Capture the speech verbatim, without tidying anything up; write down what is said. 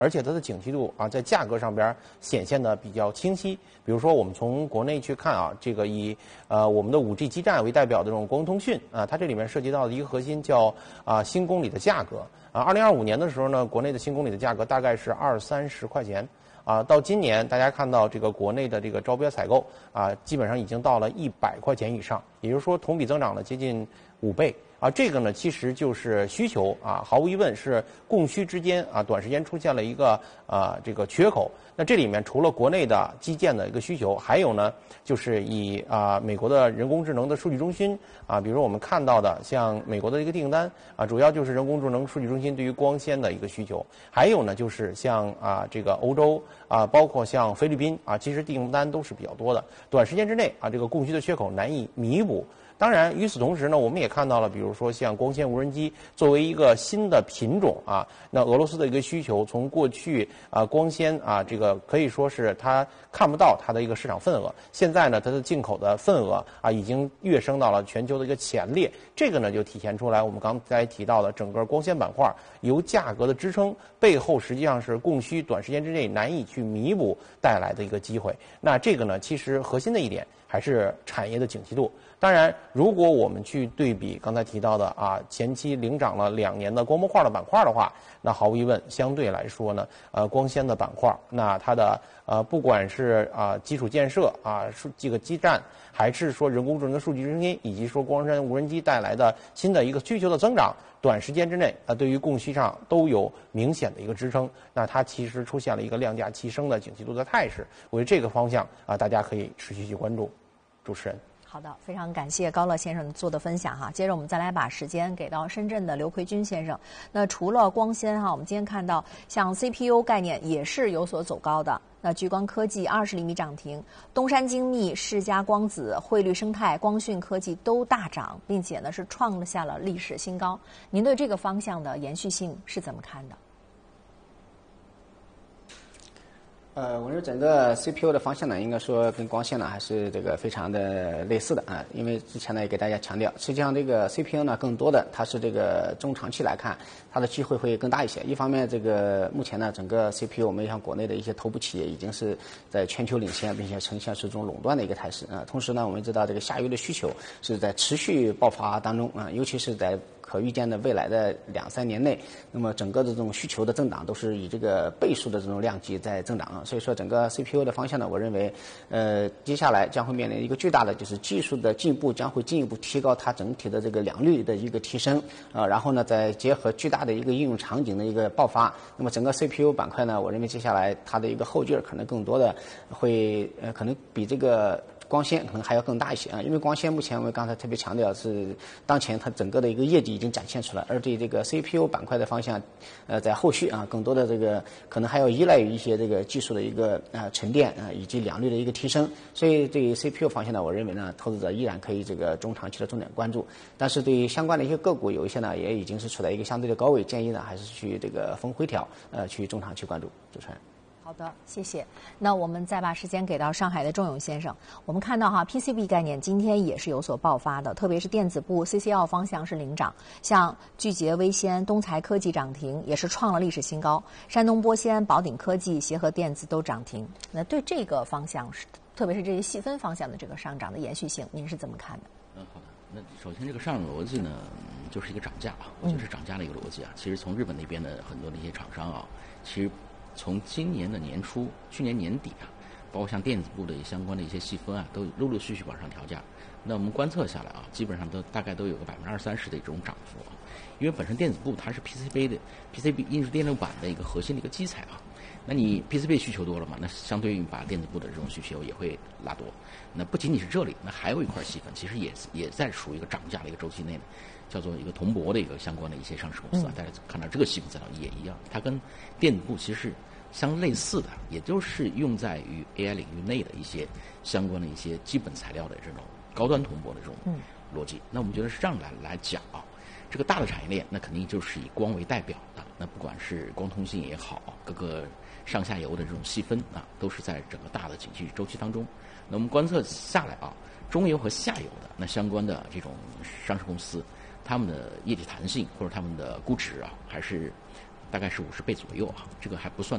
而且它的景气度啊，在价格上边显现的比较清晰。比如说，我们从国内去看啊，这个以呃我们的 五 G 基站为代表的这种光通讯啊，它这里面涉及到的一个核心叫啊新公里的价格啊。二零二五年的时候呢，国内的新公里的价格大概是二三十块钱啊。到今年，大家看到这个国内的这个招标采购啊，基本上已经到了一百块钱以上，也就是说同比增长了接近五倍。啊，这个呢，其实就是需求啊，毫无疑问是供需之间啊，短时间出现了一个啊这个缺口。那这里面除了国内的基建的一个需求，还有呢，就是以啊美国的人工智能的数据中心啊，比如我们看到的像美国的一个订单啊，主要就是人工智能数据中心对于光纤的一个需求，还有呢就是像啊这个欧洲啊，包括像菲律宾啊，其实订单都是比较多的，短时间之内啊这个供需的缺口难以弥补。当然，与此同时呢，我们也看到了，比如说像光纤无人机作为一个新的品种啊，那俄罗斯的一个需求，从过去啊光纤啊这个可以说是它看不到它的一个市场份额，现在呢它的进口的份额啊已经跃升到了全球的一个前列，这个呢就体现出来我们刚才提到的整个光纤板块由价格的支撑背后实际上是供需短时间之内难以去弥补带来的一个机会。那这个呢，其实核心的一点还是产业的景气度。当然，如果我们去对比刚才提到的啊，前期领涨了两年的光模块的板块的话，那毫无疑问，相对来说呢，呃，光纤的板块，那它的呃，不管是啊基础建设啊，数这个基站，还是说人工智能数据中心，以及说光纤无人机带来的新的一个需求的增长，短时间之内啊，对于供需上都有明显的一个支撑。那它其实出现了一个量价齐升的景气度的态势。我觉得这个方向啊，大家可以持续去关注。主持人。 好的，非常感谢高乐先生做的分享哈。接着我们再来把时间给到深圳的刘奎军先生。那除了光纤哈，我们今天看到像 C P U 概念也是有所走高的。那聚光科技二十厘米涨停，东山精密、世嘉光子、汇率生态、光讯科技都大涨，并且呢是创下了历史新高。您对这个方向的延续性是怎么看的？ 呃，我认为整个 C P U 的方向呢，应该说跟光纤呢还是这个非常的类似的啊。因为之前呢也给大家强调，实际上这个 C P U 呢更多的它是这个中长期来看，它的机会会更大一些。一方面，这个目前呢整个 C P U 我们像国内的一些头部企业已经是在全球领先，并且呈现是这种垄断的一个态势啊。同时呢，我们知道这个下游的需求是在持续爆发当中啊，尤其是在可预见的未来的两三年内，那么整个的这种需求的增长都是以这个倍数的这种量级在增长啊。所以说整个 C P U 的方向呢，我认为呃接下来将会面临一个巨大的就是技术的进步将会进一步提高它整体的这个良率的一个提升啊、呃，然后呢再结合巨大的一个应用场景的一个爆发，那么整个 C P U 板块呢，我认为接下来它的一个后劲儿可能更多的会呃可能比这个光纤可能还要更大一些啊，因为光纤目前我们刚才特别强调是当前它整个的一个业绩已经展现出来，而对这个 C P U 板块的方向，呃，在后续啊更多的这个可能还要依赖于一些这个技术的一个呃沉淀啊以及良率的一个提升，所以对于 C P U 方向呢，我认为呢，投资者依然可以这个中长期的重点关注，但是对于相关的一些个股，有一些呢也已经是处在一个相对的高位，建议呢还是去这个逢回调呃去中长期关注。主持人。 好的，谢谢。那我们再把时间给到上海的仲永先生。我们看到哈 ，P C B 概念今天也是有所爆发的，特别是电子部 C C L 方向是领涨，像聚捷微纤、东财科技涨停，也是创了历史新高。山东玻纤、宝鼎科技、协和电子都涨停。那对这个方向是，特别是这些细分方向的这个上涨的延续性，您是怎么看的？ 嗯，好的。那首先这个上涨逻辑呢，就是一个涨价啊，我觉得是涨价的一个逻辑啊。其实从日本那边的很多的一些厂商啊，其实从今年的年初、去年年底啊，包括像电子部的相关的一些细分啊，都陆陆续续往上调价。那我们观测下来啊，基本上都大概都有个百分之二三十的一种涨幅啊。因为本身电子部它是 P C B 的 P C B 硬式电路板的一个核心的一个基材啊。那你 P C B 需求多了嘛，那相对应把电子部的这种需求也会拉多。那不仅仅是这里，那还有一块细分，其实也也在属于一个涨价的一个周期内呢。叫做一个铜箔的一个相关的一些上市公司啊，大家看到这个细分资料也一样，它跟电子部其实是相类似的，也就是用在于 A I 领域内的一些相关的一些基本材料的这种高端铜箔的这种逻辑。那我们觉得是这样来来讲啊，这个大的产业链那肯定就是以光为代表的，那不管是光通信也好，各个上下游的这种细分啊，都是在整个大的景气周期当中。那我们观测下来啊，中游和下游的那相关的这种上市公司，他们的业绩弹性或者他们的估值啊，还是大概是五十倍左右啊，这个还不算